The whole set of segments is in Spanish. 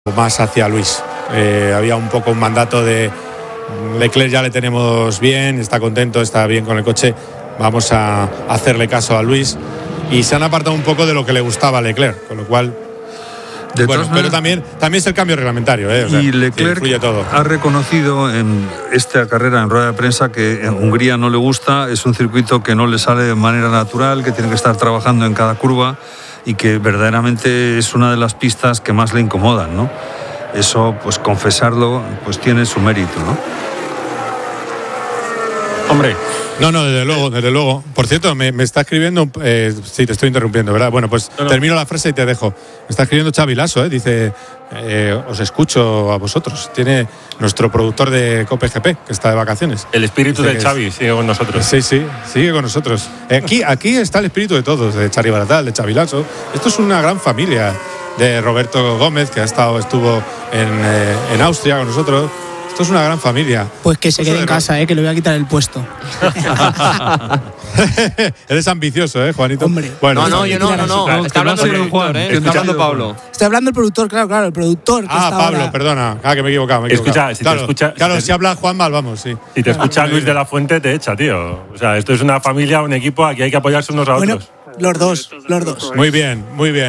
más hacia Luis. Había un poco un mandato de Leclerc, ya le tenemos bien, está contento, está bien con el coche, vamos a hacerle caso a Luis, y se han apartado un poco de lo que le gustaba a Leclerc, con lo cual bueno, pero también es el cambio reglamentario, o sea, y Leclerc todo. Ha reconocido en esta carrera en rueda de prensa que en Hungría no le gusta, es un circuito que no le sale de manera natural, que tiene que estar trabajando en cada curva y que verdaderamente es una de las pistas que más le incomodan, ¿no? Eso, pues confesarlo, pues tiene su mérito, ¿no? Hombre. No, desde luego. Por cierto, me está escribiendo, sí, te estoy interrumpiendo, ¿verdad? Bueno, pues termino la frase y te dejo. Me está escribiendo Xavi Lasso, dice, os escucho a vosotros. Tiene nuestro productor de Cope GP, que está de vacaciones. El espíritu de Xavi sigue con nosotros. Sí, sigue con nosotros. Aquí está el espíritu de todos, de Xavi Baratal, de Xavi Lasso. Esto es una gran familia, de Roberto Gómez, que estuvo en Austria con nosotros. Esto es una gran familia. Pues que se quede en casa, que le voy a quitar el puesto. Eres ambicioso, Juanito. Hombre. Bueno, no. Está hablando el productor, está hablando Pablo. Estoy hablando el productor, claro, el productor. Pablo, ahora... perdona. Que me he equivocado. Escucha, si habla Juan mal, vamos, sí. Si te escucha Luis de la Fuente, te echa, tío. O sea, esto es una familia, un equipo, aquí hay que apoyarse unos a otros. Los dos. Muy bien.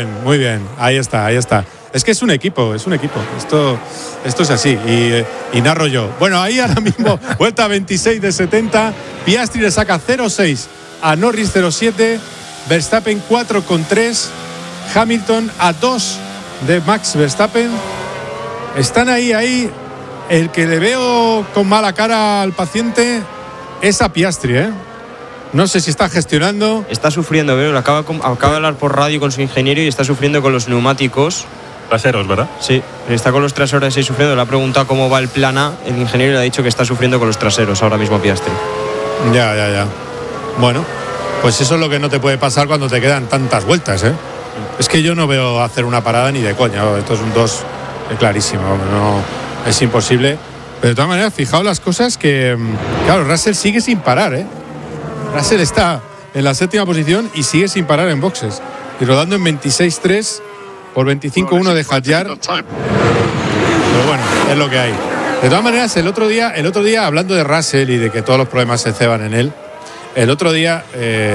Ahí está. Es que es un equipo. Esto es así. Y narro yo. Bueno, ahí ahora mismo, vuelta 26 de 70. Piastri le saca 0,6 a Norris, 0,7. Verstappen 4,3. Hamilton a 2 de Max Verstappen. Están ahí. El que le veo con mala cara al paciente es a Piastri, No sé si está gestionando. Está sufriendo, pero acaba de hablar por radio con su ingeniero y está sufriendo con los neumáticos traseros, ¿verdad? Sí, está con los traseros ahí sufriendo. Le ha preguntado cómo va el plan A. El ingeniero le ha dicho que está sufriendo con los traseros ahora mismo Piastri. Ya. Bueno, pues eso es lo que no te puede pasar cuando te quedan tantas vueltas, Es que yo no veo hacer una parada ni de coña. Esto es un 2 clarísimo. No, es imposible. Pero de todas maneras, fijaos las cosas que... Claro, Russell sigue sin parar, Russell está en la 7ª posición y sigue sin parar en boxes. Y rodando en 26.3 por 25.1 de Hadjar. Pero bueno, es lo que hay. De todas maneras, el otro día, hablando de Russell y de que todos los problemas se ceban en él, el otro día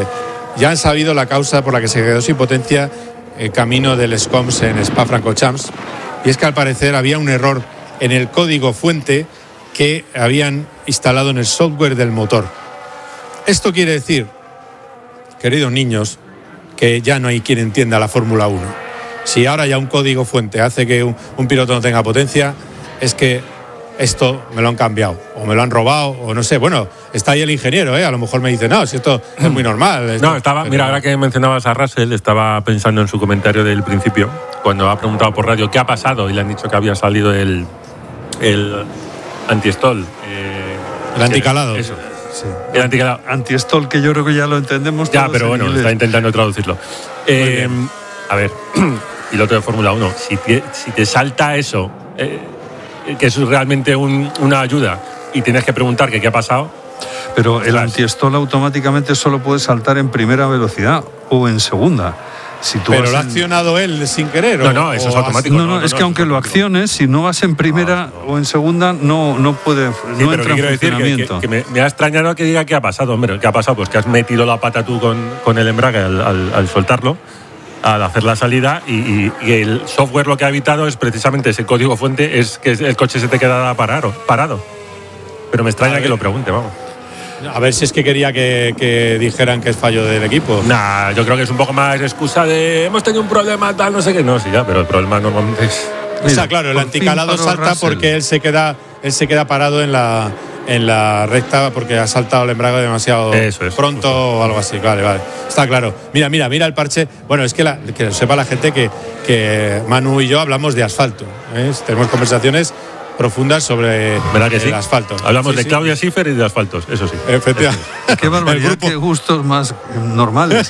ya han sabido la causa por la que se quedó sin potencia el camino del Scoms en Spa-Francorchamps. Y es que al parecer había un error en el código fuente que habían instalado en el software del motor. Esto quiere decir, queridos niños, que ya no hay quien entienda la Fórmula 1. Si ahora ya un código fuente hace que un piloto no tenga potencia, es que esto me lo han cambiado, o me lo han robado, o no sé. Bueno, está ahí el ingeniero, a lo mejor me dice, no, si esto es muy normal. Mira, ahora que mencionabas a Russell, estaba pensando en su comentario del principio, cuando ha preguntado por radio qué ha pasado, y le han dicho que había salido el anti-stall. El anticalado. Eso. Sí. El anti-stall, que yo creo que ya lo entendemos. Ya, pero bueno, está intentando traducirlo. A ver, piloto de Fórmula 1, si te salta eso, que es realmente una ayuda, y tienes que preguntar qué ha pasado. Pero el anti-stall automáticamente solo puede saltar en primera velocidad o en segunda. Pero lo ha accionado él sin querer. No, eso es automático. No, es que aunque lo acciones, si no vas en primera o en segunda, no puede, no entra en funcionamiento. Que me ha extrañado que diga qué ha pasado, hombre. ¿Qué ha pasado? Pues que has metido la pata tú con el embrague al soltarlo, al hacer la salida, y el software lo que ha evitado es precisamente ese código fuente, es que el coche se te queda parado. Pero me extraña que lo pregunte, vamos. A ver si es que quería que dijeran que es fallo del equipo. Nah, yo creo que es un poco más excusa de hemos tenido un problema, tal, no sé qué. No, sí, ya, pero el problema normalmente es... O sea, claro, el anticalado salta Russell, porque él se queda parado en la recta porque ha saltado el embrague demasiado pronto, justo, o algo así. Vale. Está claro. Mira el parche. Bueno, es que lo sepa la gente que Manu y yo hablamos de asfalto. Tenemos conversaciones profundas sobre el asfalto. Hablamos de Claudia Schiffer y de asfaltos, eso sí. Efectivamente. Qué barbaridad, qué gustos más normales.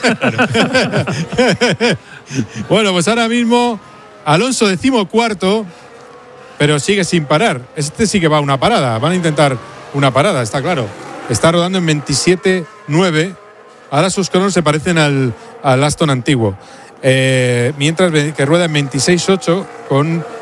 Bueno, pues ahora mismo Alonso 14º, pero sigue sin parar. Este sí que va a una parada. Van a intentar una parada, está claro. Está rodando en 27.9. Ahora sus cronos se parecen al Aston antiguo. Mientras que rueda en 26.8 con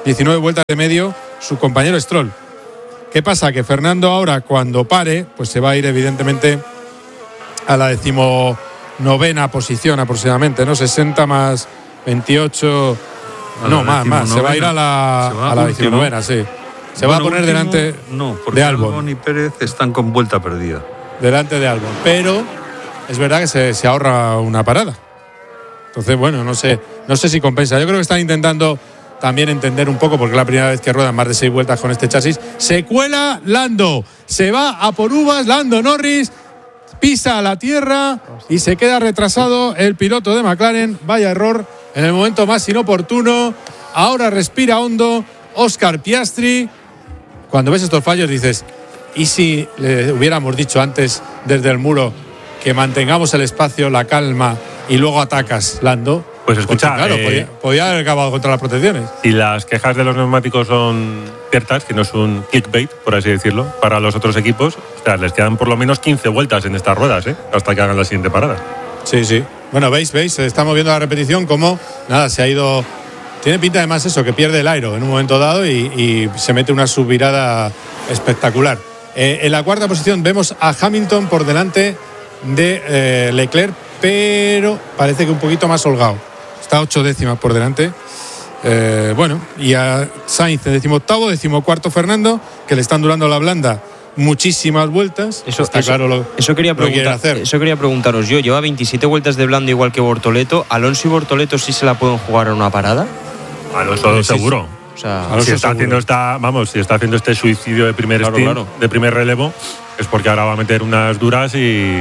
19 vueltas de medio su compañero Stroll. ¿Qué pasa? Que Fernando ahora, cuando pare, pues se va a ir evidentemente a la 19ª posición aproximadamente, ¿no? 60 más 28, no, más. Se va a ir a la 19ª, sí. Se va a poner delante porque de Albon. Albon y Pérez están con vuelta perdida. Delante de Albon. Pero es verdad que se ahorra una parada. Entonces, bueno, no sé si compensa. Yo creo que están intentando también entender un poco, porque es la primera vez que ruedan más de 6 vueltas con este chasis. Se cuela Lando, se va a por uvas, Lando Norris pisa la tierra y se queda retrasado el piloto de McLaren. Vaya error en el momento más inoportuno. Ahora respira hondo Oscar Piastri. Cuando ves estos fallos dices, ¿y si le hubiéramos dicho antes desde el muro que mantengamos el espacio, la calma y luego atacas, Lando? Pues escucha, claro, podía haber acabado contra las protecciones. Si las quejas de los neumáticos son ciertas, que no es un clickbait, por así decirlo, para los otros equipos, o sea, les quedan por lo menos 15 vueltas en estas ruedas, hasta que hagan la siguiente parada. Sí. Bueno, veis, se está moviendo la repetición como, nada, se ha ido. Tiene pinta además eso, que pierde el aero en un momento dado y se mete una subvirada espectacular. En la cuarta posición vemos a Hamilton por delante de Leclerc, pero parece que un poquito más holgado. Está 8 décimas por delante. Y a Sainz en 18º, 14º Fernando, que le están durando la blanda muchísimas vueltas. Eso quería preguntaros yo. Lleva 27 vueltas de blando igual que Bortoleto. ¿Alonso y Bortoleto sí se la pueden jugar en una parada? Alonso seguro. O sea, si está haciendo este suicidio de primer de primer relevo, es porque ahora va a meter unas duras y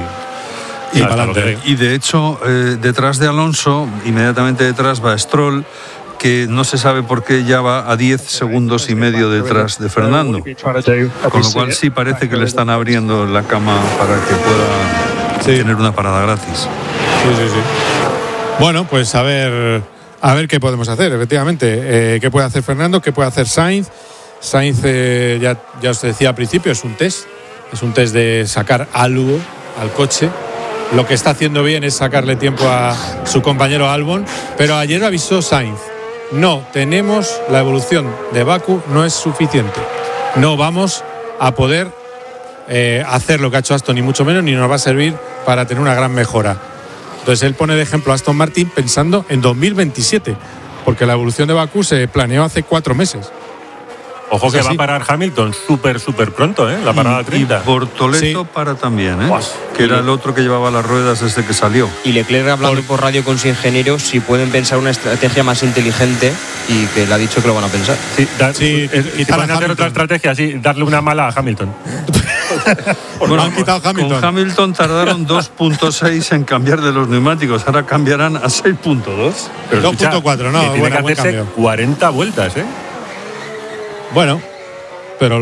de hecho, detrás de Alonso, inmediatamente detrás va Stroll, que no se sabe por qué ya va a 10 segundos y medio detrás de Fernando. Con lo cual sí parece que le están abriendo la cama para que pueda tener una parada gratis. Sí. Bueno, pues a ver qué podemos hacer, efectivamente. ¿Qué puede hacer Fernando? ¿Qué puede hacer Sainz? Sainz, ya os decía al principio, es un test. Es un test de sacar algo al coche. Lo que está haciendo bien es sacarle tiempo a su compañero Albon, pero ayer avisó Sainz, no tenemos la evolución de Bakú, no es suficiente, no vamos a poder hacer lo que ha hecho Aston, ni mucho menos, ni nos va a servir para tener una gran mejora. Entonces él pone de ejemplo a Aston Martin pensando en 2027, porque la evolución de Bakú se planeó hace 4 meses. Ojo que va a parar Hamilton súper pronto, la parada 30. Y Bortoleto para también, que era el otro que llevaba las ruedas desde que salió. Y Leclerc hablando por radio con su ingeniero si pueden pensar una estrategia más inteligente, y que le ha dicho que lo van a pensar. Y van a hacer otra estrategia, darle una mala a Hamilton. Bueno, han quitado Hamilton. Con Hamilton tardaron 2.6 en cambiar de los neumáticos, ahora cambiarán a 6.2. 2.4, no, tiene que hacerse 40 vueltas, Bueno, pero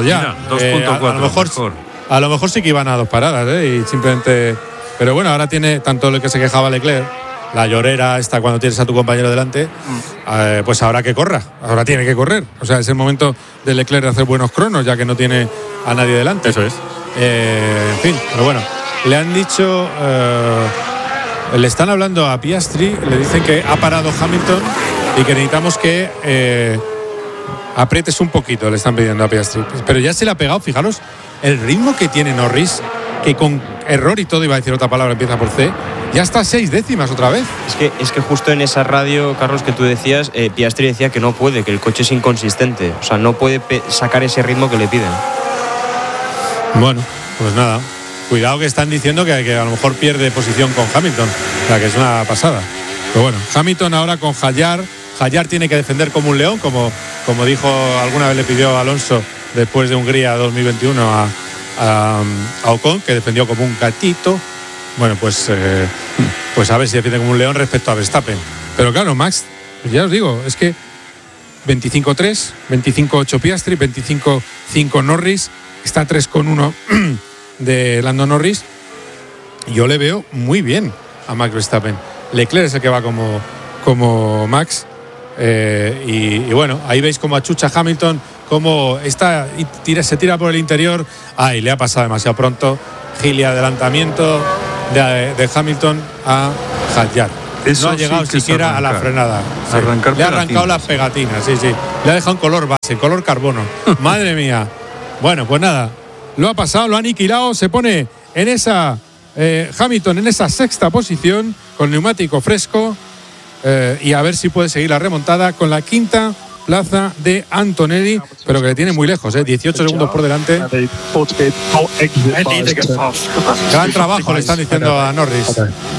2.4 a lo mejor sí que iban a 2 paradas, y simplemente. Pero bueno, ahora tiene tanto lo que se quejaba Leclerc, la llorera esta cuando tienes a tu compañero delante, pues ahora que corra, ahora tiene que correr. O sea, es el momento de Leclerc de hacer buenos cronos, ya que no tiene a nadie delante. Eso es. En fin, pero bueno, le han dicho, le están hablando a Piastri, le dicen que ha parado Hamilton y que necesitamos que aprietes un poquito, le están pidiendo a Piastri. Pero ya se le ha pegado, fijaros, el ritmo que tiene Norris, que con error y todo, iba a decir otra palabra, empieza por C, ya está 6 décimas otra vez. Es que justo en esa radio, Carlos, que tú decías, Piastri decía que no puede, que el coche es inconsistente, o sea, no puede sacar ese ritmo que le piden. Bueno, pues nada, cuidado que están diciendo que a lo mejor pierde posición con Hamilton, o sea, que es una pasada. Pero bueno, Hamilton ahora con Hadjar tiene que defender como un león, como dijo alguna vez, le pidió a Alonso después de Hungría 2021 a Ocon, que defendió como un gatito. Bueno, pues a ver si defiende como un león respecto a Verstappen. Pero claro, Max, ya os digo, es que 25-3, 25-8 Piastri, 25-5 Norris, está 3,1 de Lando Norris. Yo le veo muy bien a Max Verstappen. Leclerc es el que va como Max. Y bueno, ahí veis cómo achucha Hamilton, cómo está y se tira por el interior. Ay, le ha pasado demasiado pronto. Gili adelantamiento de Hamilton a Hadjar. Eso no ha llegado sí que es siquiera a la arrancar. frenada. Sí. Arrancar Le ha arrancado pegatinas. las pegatinas, sí. Le ha dejado un color base, color carbono. Madre mía. Bueno, pues nada, lo ha pasado, lo ha aniquilado, se pone en esa Hamilton en esa sexta posición con neumático fresco y a ver si puede seguir la remontada con la quinta plaza de Antonelli, pero que le tiene muy lejos, 18 segundos por delante. Gran trabajo le están diciendo a Norris.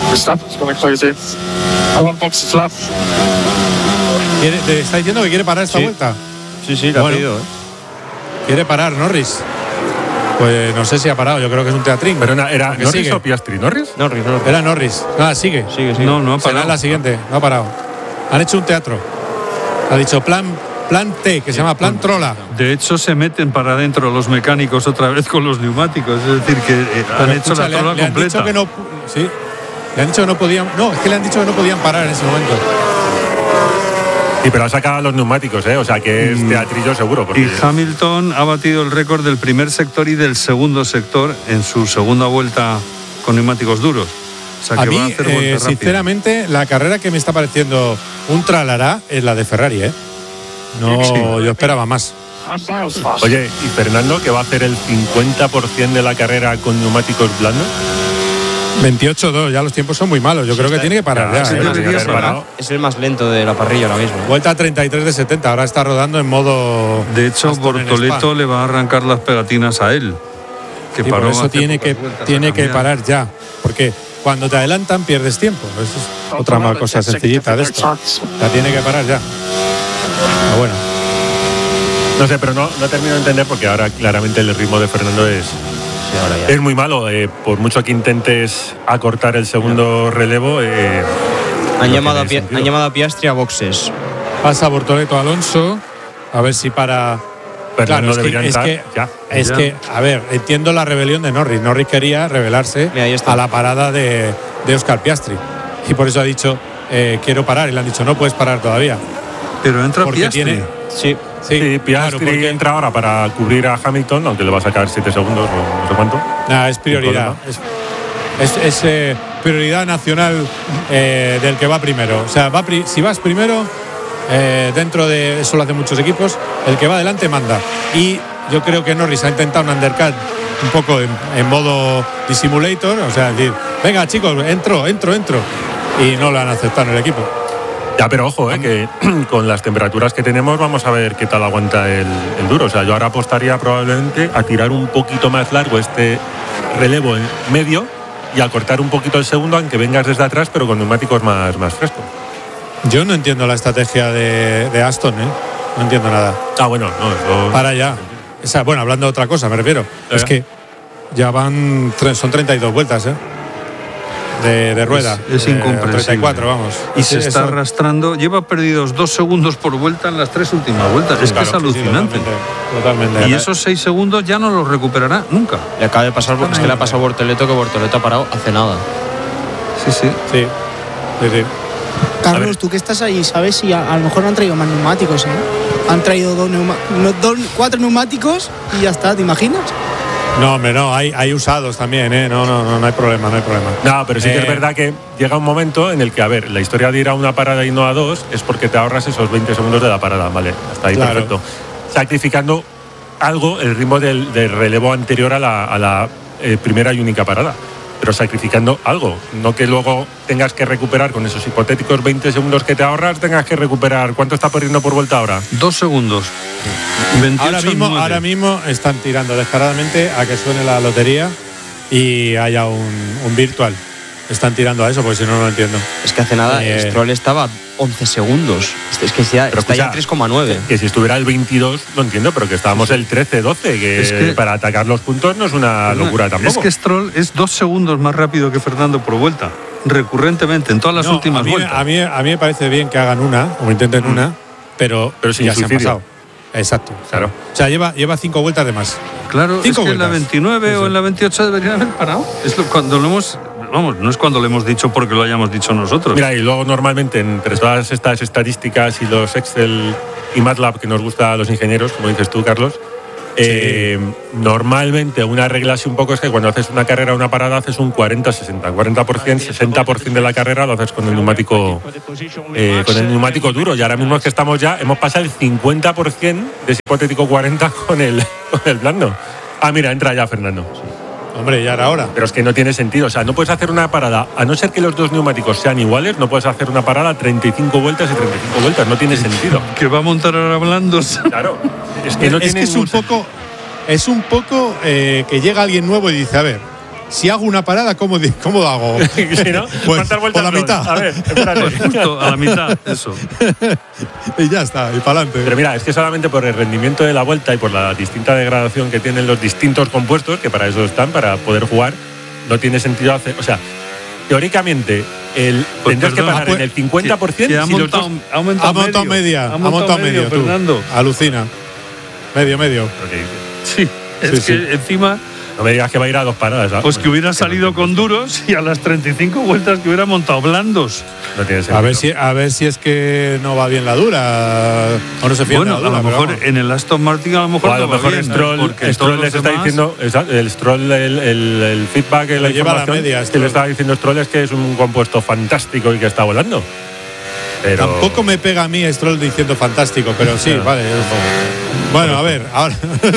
¿Te está diciendo que quiere parar esta vuelta? Sí, lo ha pedido. Quiere parar Norris. Pues no sé si ha parado, yo creo que es un teatrín. Pero ¿era Norris sigue. o Piastri? ¿Norris? Norris. Era Norris. Nada, sigue. No ha Será parado. la siguiente, no ha parado. Han hecho un teatro. Ha dicho plan T, que se llama plan Trola. De hecho, se meten para adentro los mecánicos otra vez con los neumáticos. Es decir, que han hecho la trola le han completa. dicho que no. Sí. Le han dicho que no podían. No, es que le han dicho que no podían parar en ese momento. Sí, pero ha sacado los neumáticos, o sea que es teatrillo seguro. Porque... Y Hamilton ha batido el récord del primer sector y del segundo sector en su segunda vuelta con neumáticos duros. O sea, A que mí, va a hacer vuelta rápida. sinceramente, la carrera que me está pareciendo un tralará es la de Ferrari, No, Sí. yo esperaba más. Oye, ¿y Fernando que va a hacer el 50% de la carrera con neumáticos blandos? 28-2, ya los tiempos son muy malos. Yo creo que tiene que parar ya. sí, debería parar. Es el más lento de la parrilla ahora mismo. Vuelta 33 de 70, ahora está rodando en modo. De hecho, Aston en Bortoleto Spa. le va a arrancar las pegatinas a él. Que Sí, paró por eso hace tiene pocas que, vueltas a tiene que cambiar. parar ya. Porque cuando te adelantan pierdes tiempo. Eso es otra más cosa sencillita de esto. La tiene que parar ya. Pero bueno. No sé, pero no termino de entender porque ahora claramente el ritmo de Fernando es muy malo. Por mucho que intentes acortar el segundo relevo. Han llamado a Piastri a boxes. Pasa Bortoleto a Alonso. A ver si para. Fernando Claro, debería entrar ya. Es que, a ver, entiendo la rebelión de Norris. Norris quería rebelarse Mira, ahí está. a la parada de Oscar Piastri. Y por eso ha dicho, quiero parar. Y le han dicho, no puedes parar todavía. Pero entra Porque Piastri. tiene. Sí. Sí, Piastri claro, porque entra ahora para cubrir a Hamilton, aunque le va a sacar 7 segundos o no sé cuánto. Nada, es prioridad. Es prioridad nacional del que va primero. O sea, si vas primero, dentro de eso lo hacen muchos equipos, el que va adelante manda. Y yo creo que Norris ha intentado un undercut un poco en modo dissimulator, o sea, decir, venga chicos, entro. Y no lo han aceptado en el equipo. Ya, pero ojo, que con las temperaturas que tenemos vamos a ver qué tal aguanta el duro. O sea, yo ahora apostaría probablemente a tirar un poquito más largo este relevo en medio y a cortar un poquito el segundo, aunque vengas desde atrás, pero con neumáticos más frescos. Yo no entiendo la estrategia de Aston, no entiendo nada. Ah, bueno, no, eso... Para ya. Bueno, hablando de otra cosa, me refiero. Es que ya son 32 vueltas, de rueda. Es incomprensible. 34, vamos. Y se está Eso- arrastrando. Lleva perdidos 2 segundos por vuelta en las 3 últimas vueltas. Es que es Claro, sí, alucinante. totalmente. Y esos 6 segundos ya no los recuperará nunca. Le acaba de pasar, es que le ha pasado a Bortoleto, que Bortoleto ha parado hace nada. Sí. Sí. Carlos, tú que estás ahí, ¿sabes si a lo mejor no han traído más neumáticos? Han traído 4 neumáticos y ya está, ¿te imaginas? No, hombre, no, hay usados también, no hay problema. No, pero sí que es verdad que llega un momento en el que, a ver, la historia de ir a una parada y no a dos es porque te ahorras esos 20 segundos de la parada, ¿vale? Hasta ahí Claro. perfecto. Sacrificando algo, el ritmo del relevo anterior a la primera y única parada. Pero sacrificando algo, no que luego tengas que recuperar con esos hipotéticos 20 segundos que te ahorras, tengas que recuperar. ¿Cuánto está perdiendo por vuelta ahora? 2 segundos. 28 Ahora mismo están tirando descaradamente a que suene la lotería y haya un virtual. Están tirando a eso, porque si no, no lo entiendo. Es que hace nada Stroll estaba 11 segundos. Es que ya, Pero está ya escucha, 3,9. Que si estuviera el 22, lo entiendo, pero que estábamos el 13-12, que, Es que- para atacar los puntos no es una locura tampoco. Es que Stroll es 2 segundos más rápido que Fernando por vuelta. Recurrentemente, en todas las No, últimas a mí vueltas. me parece bien que hagan una, o intenten una, pero sin ya se han suicidio. pasado. Exacto. Claro. O sea, lleva 5 vueltas de más. Claro, es 5 que en la vueltas. 29 o Sí. en la 28 deberían haber parado. Cuando lo hemos. Vamos, no es cuando lo hemos dicho porque lo hayamos dicho nosotros. Mira, y luego normalmente entre todas estas estadísticas y los Excel y MATLAB que nos gusta a los ingenieros, como dices tú, Carlos, Normalmente una regla así un poco es que cuando haces una carrera o una parada haces un 40-60, 40%, 60% de la carrera lo haces con el neumático duro, y ahora mismo es que hemos pasado el 50% de ese hipotético 40 con el blando. Mira, entra ya Fernando. Hombre, ya era hora. Pero es que no tiene sentido, o sea, no puedes hacer una parada, a no ser que los dos neumáticos sean iguales, no puedes hacer una parada 35 vueltas y 35 vueltas, no tiene sentido. Que va a montar ahora blandos. Claro, es que no tiene que es un poco que llega alguien nuevo y dice, a ver, si hago una parada, ¿cómo hago? ¿Sí, no? Pues por la mitad. A ver, espérate. Pues justo a la mitad, eso. Y ya está, y para adelante. Pero mira, es que solamente por el rendimiento de la vuelta y por la distinta degradación que tienen los distintos compuestos, que para eso están, para poder jugar, no tiene sentido hacer. O sea, teóricamente, tendrías que pagar en el 50%. Que ha montado medio, Fernando. Alucina. Medio. Sí, es que encima. No me digas que va a ir a 2 paradas. Pues que hubiera salido con duros y a las 35 vueltas que hubiera montado blandos. No tiene sentido. A ver si es que no va bien la dura. O no se fía bueno, la dura, a lo mejor en el Aston Martin a lo mejor bien, Stroll les está diciendo, el Stroll, el feedback, la lleva la media, que le estaba diciendo Stroll es que es un compuesto fantástico y que está volando. Pero tampoco me pega a mí Stroll diciendo fantástico, pero sí, vale. Bueno, a ver, ahora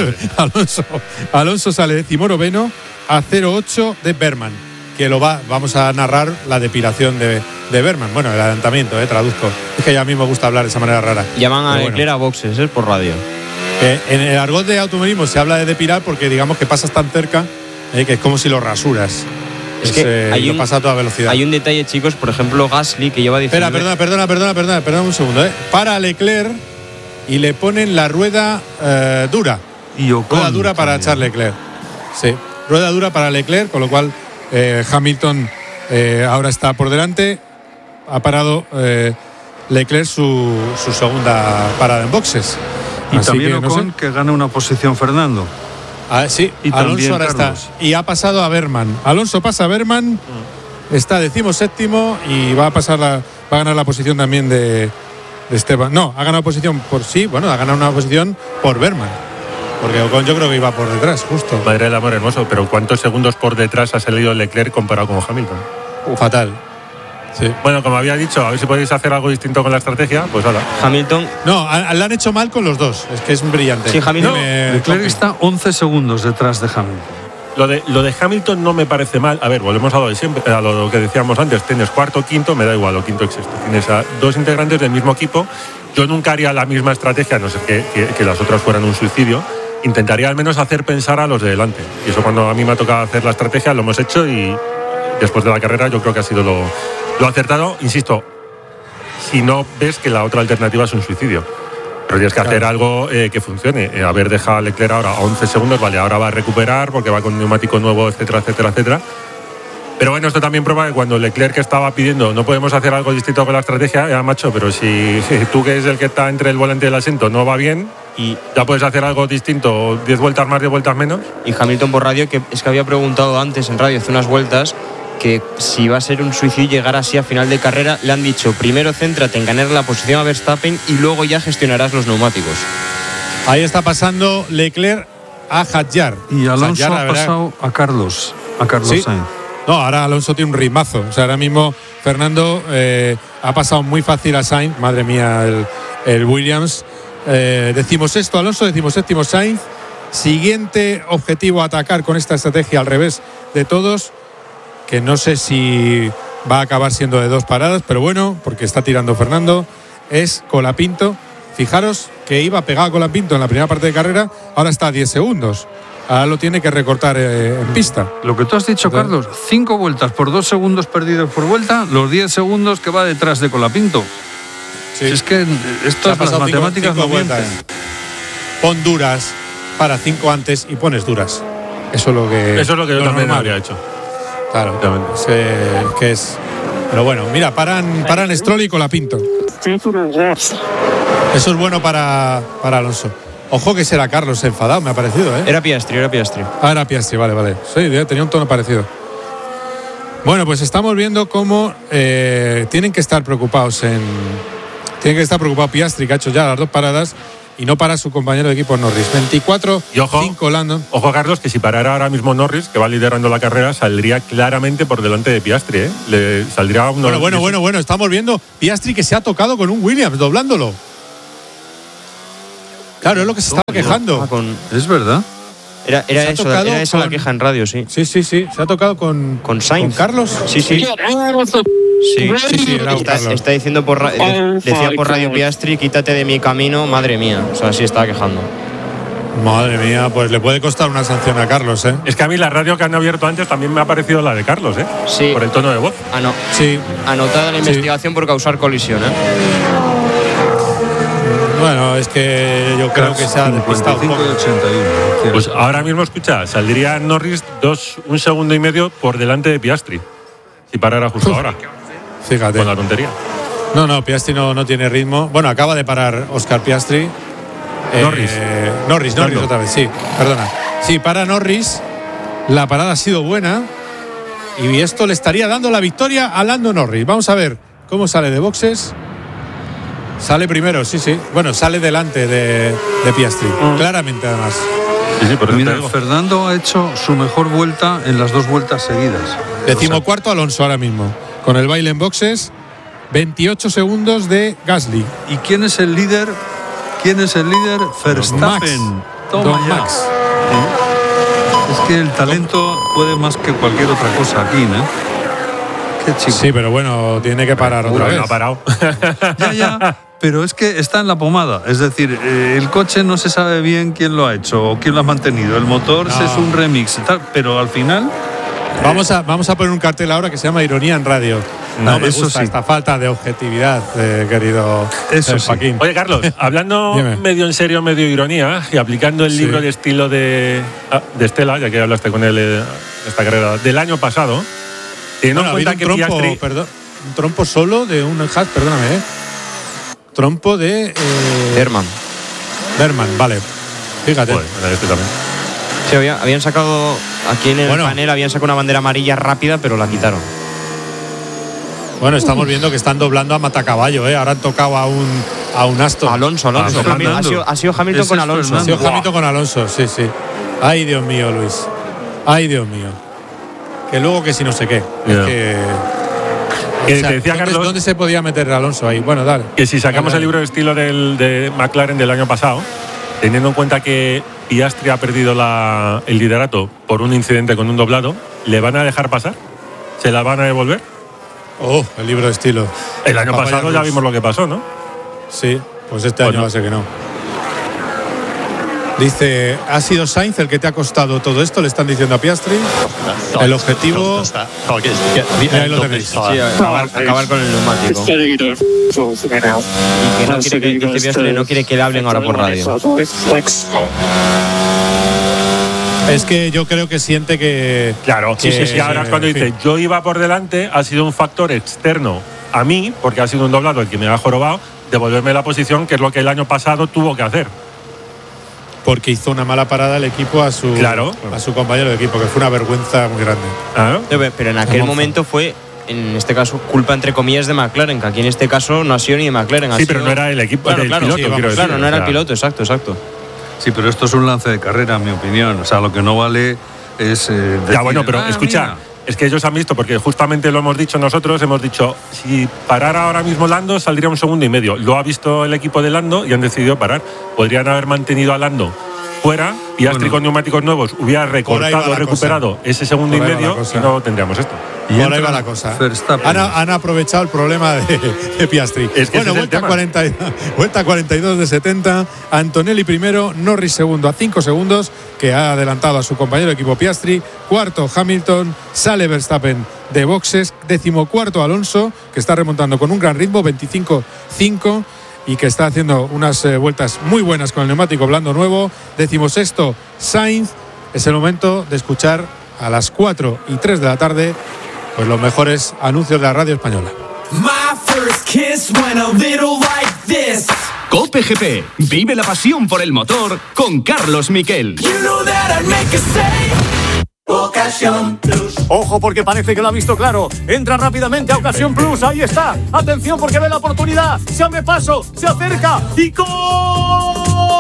Alonso sale 19º a 0.8 de Berman, que vamos a narrar la depilación de Berman. Bueno, el adelantamiento, traduzco. Es que ya a mí me gusta hablar de esa manera rara. Llaman a Leclerc a boxes, por radio. En el argot de automovilismo se habla de depilar porque digamos que pasas tan cerca que es como si lo rasuras. Es que lo pasa a toda velocidad. Hay un detalle, chicos, por ejemplo, Gasly, que lleva diciendo. Perdona un segundo. Para Leclerc y le ponen la rueda dura. Y Ocon, rueda dura para Charles Leclerc. Sí, rueda dura para Leclerc, con lo cual Hamilton ahora está por delante. Ha parado Leclerc su segunda parada en boxes. Y así también Ocon, que gana una posición Fernando. Sí, y Alonso ahora Carlos está. Y ha pasado a Berman. Alonso pasa a Berman, está 17º y va a ganar la posición también de Esteban. No, ha ganado posición ha ganado una posición por Berman. Porque Ocon yo creo que iba por detrás, justo. Madre del amor hermoso, pero ¿cuántos segundos por detrás ha salido Leclerc comparado con Hamilton? Fatal. Sí. Bueno, como había dicho, a ver si podéis hacer algo distinto con la estrategia, pues hala. Hamilton. No, la han hecho mal con los dos, es que es brillante. Sí, Hamilton. Leclerc está 11 segundos detrás de Hamilton. Lo de Hamilton no me parece mal. A ver, volvemos a lo de siempre, a lo que decíamos antes. Tienes cuarto, quinto, me da igual, o quinto, sexto. Tienes a 2 integrantes del mismo equipo. Yo nunca haría la misma estrategia, a no ser que las otras fueran un suicidio. Intentaría al menos hacer pensar a los de delante. Y eso cuando a mí me ha tocado hacer la estrategia, lo hemos hecho y después de la carrera yo creo que ha sido lo acertado. Insisto, si no ves que la otra alternativa es un suicidio. Pero tienes que hacer algo que funcione. A ver, deja a Leclerc ahora a 11 segundos, vale, ahora va a recuperar porque va con neumático nuevo, etcétera. Pero bueno, esto también prueba que cuando Leclerc estaba pidiendo no podemos hacer algo distinto con la estrategia, ya macho, pero si tú que es el que está entre el volante y el asiento no va bien y ya puedes hacer algo distinto, 10 vueltas más, 10 vueltas menos. Y Hamilton por radio, que es que había preguntado antes en radio hace unas vueltas que si va a ser un suicidio llegar así a final de carrera, le han dicho primero céntrate en ganar la posición a Verstappen y luego ya gestionarás los neumáticos. Ahí está pasando Leclerc a Hadjar. Y Alonso ha pasado a Carlos ¿sí? Sainz. No, ahora Alonso tiene un ritmazo. O sea, ahora mismo Fernando ha pasado muy fácil a Sainz. Madre mía, el Williams. 16º Alonso, 17º Sainz. Siguiente objetivo a atacar con esta estrategia al revés de todos, que no sé si va a acabar siendo de 2 paradas, pero bueno, porque está tirando Fernando, es Colapinto. Fijaros que iba pegado a Colapinto en la primera parte de carrera, ahora está a 10 segundos. Ahora lo tiene que recortar en pista. Lo que tú has dicho, Carlos, 5 vueltas por 2 segundos perdidos por vuelta, los 10 segundos que va detrás de Colapinto. Sí. Es que estas las matemáticas no mienten. Pon duras para 5 antes y pones duras. Eso es lo que yo también habría hecho. Claro, que es. Pero bueno, mira, paran Stroll y Colapinto. Eso es bueno para Alonso. Ojo que será Carlos enfadado, me ha parecido, ¿eh? Era Piastri. Era Piastri, vale. Sí, tenía un tono parecido. Bueno, pues estamos viendo cómo tienen que estar preocupados Piastri, que ha hecho ya las 2 paradas, y no para su compañero de equipo Norris. 24-5 Lando. Ojo, Carlos, que si parara ahora mismo Norris, que va liderando la carrera, saldría claramente por delante de Piastri, ¿eh? Le saldría uno. Bueno, estamos viendo Piastri que se ha tocado con un Williams, doblándolo. Claro, es lo que se estaba quejando. Es verdad. Era esa la queja en radio, sí. Sí. Se ha tocado con Sainz. ¿Con Carlos? Sí. Era Carlos. Está diciendo decía por radio Piastri, quítate de mi camino, madre mía. O sea, sí estaba quejando. Madre mía, pues le puede costar una sanción a Carlos, ¿eh? Es que a mí la radio que han abierto antes también me ha parecido la de Carlos, ¿eh? Sí. Por el tono de voz. Sí. Anotada la investigación por causar colisión, ¿eh? Bueno, es que yo creo que se ha despistado un poco. 55-81. Pues ahora mismo, escucha, saldría Norris 1,5 segundos por delante de Piastri. Si parara justo ahora. Fíjate. Con la tontería. No, Piastri no tiene ritmo. Bueno, acaba de parar Oscar Piastri. Norris otra vez, sí, perdona. Sí, para Norris. La parada ha sido buena. Y esto le estaría dando la victoria a Lando Norris. Vamos a ver cómo sale de boxes. Sale primero, sí. Bueno, sale delante de Piastri. Claramente, además. Sí, por eso Mira, te digo. Fernando ha hecho su mejor vuelta en las 2 vueltas seguidas. 14º Alonso ahora mismo. Con el baile en boxes. 28 segundos de Gasly. ¿Y quién es el líder? Verstappen. Max. Toma Don ya. Max. Es que el talento puede más que cualquier otra cosa aquí, ¿no? Qué chico. Sí, pero bueno, tiene que parar otra vez. No ha parado. Ya, pero es que está en la pomada. Es decir, el coche no se sabe bien quién lo ha hecho o quién lo ha mantenido. El motor es un remix, tal, pero al final. Vamos a poner un cartel ahora que se llama Ironía en Radio. No me eso gusta sí. esta falta de objetividad, querido Eso sí. Joaquín. Oye, Carlos, hablando Dime. medio en serio, medio ironía, y aplicando el libro de estilo de Estela, ya que hablaste con él esta carrera del año pasado, teniendo en cuenta que un trompo solo de un Haas, perdóname, trompo de Berman, vale. Fíjate. Bueno, este también. Sí, habían sacado aquí en el panel, habían sacado una bandera amarilla rápida, pero la quitaron. Bueno, estamos viendo que están doblando a matacaballo, Ahora han tocado a un Aston. Alonso. Ha sido Hamilton con Alonso. Ha sido Hamilton con Alonso, sí. Ay, Dios mío, Luis. Ay, Dios mío. Que luego que si no sé qué. Yeah. Es que... Te decía, Carlos, ¿dónde se podía meter Alonso ahí? Bueno, dale. Que si sacamos Dale. el libro de estilo de McLaren del año pasado, teniendo en cuenta que Piastri ha perdido el liderato por un incidente con un doblado, ¿le van a dejar pasar? ¿Se la van a devolver? Oh, el libro de estilo. El año Papaya pasado ya Cruz. vimos lo que pasó, ¿no? Sí, pues este año Bueno. va a ser que no. Dice, ¿ha sido Sainz el que te ha costado todo esto? Le están diciendo a Piastri. El objetivo... Ahí lo tenéis. Sí, acabar con el neumático. Y que no quiere que, dice Piastri, no quiere que le hablen ahora por radio. Es que yo creo que siente que... Claro, sí. Y ahora es cuando en fin. dice, yo iba por delante, ha sido un factor externo a mí, porque ha sido un doblado el que me ha jorobado, devolverme la posición, que es lo que el año pasado tuvo que hacer. Porque hizo una mala parada el equipo a su compañero de equipo, que fue una vergüenza muy grande. ¿Ah? Pero en aquel momento fue, en este caso, culpa entre comillas de McLaren, que aquí en este caso no ha sido ni de McLaren. Sí, pero no era el equipo del piloto, quiero decir. Claro, no era el piloto, exacto. Sí, pero esto es un lance de carrera, en mi opinión. O sea, lo que no vale es. Ya, bueno, pero escucha. Es que ellos han visto, porque justamente lo hemos dicho nosotros, hemos dicho, si parara ahora mismo Lando, saldría 1,5 segundos. Lo ha visto el equipo de Lando y han decidido parar. Podrían haber mantenido a Lando fuera, Piastri con neumáticos nuevos hubiera recortado, recuperado ese 1,5 segundos y no tendríamos esto. Y por ahí va la cosa. Verstappen. Han aprovechado el problema de Piastri. Es que bueno, vuelta 42 de 70. Antonelli primero, Norris segundo a 5 segundos, que ha adelantado a su compañero de equipo Piastri. Cuarto Hamilton, sale Verstappen de boxes. 14º Alonso, que está remontando con un gran ritmo, 25-5. Y que está haciendo unas vueltas muy buenas con el neumático blando nuevo. 16º Sainz. Es el momento de escuchar a las 4:03 de la tarde pues los mejores anuncios de la radio española. COPE GP. Vive la pasión por el motor con Carlos Miquel. Ocasión Plus. Ojo, porque parece que lo ha visto claro. Entra rápidamente a Ocasión Plus. Ahí está. Atención, porque ve la oportunidad. Se abre paso, se acerca y ¡gol!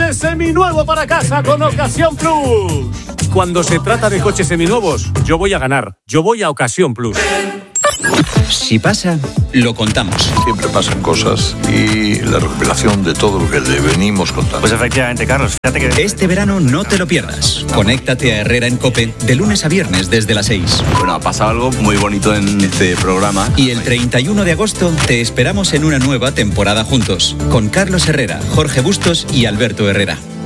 coche seminuevo para casa con Ocasión Plus. Cuando se trata de coches seminuevos, yo voy a ganar. Yo voy a Ocasión Plus. Si pasa, lo contamos. Siempre pasan cosas y la recopilación de todo lo que le venimos contando. Pues efectivamente, Carlos, fíjate que... Este verano no te lo pierdas. Conéctate a Herrera en COPE de lunes a viernes desde las 6. Bueno, ha pasado algo muy bonito en este programa. Y el 31 de agosto te esperamos en una nueva temporada juntos, con Carlos Herrera, Jorge Bustos y Alberto Herrera.